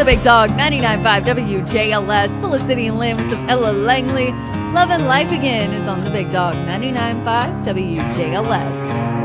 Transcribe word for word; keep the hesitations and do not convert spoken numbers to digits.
Big Dog ninety-nine point five W J L S, Felicity and Lamb with some Ella Langley. Love and Life Again is on the Big Dog ninety-nine point five W J L S.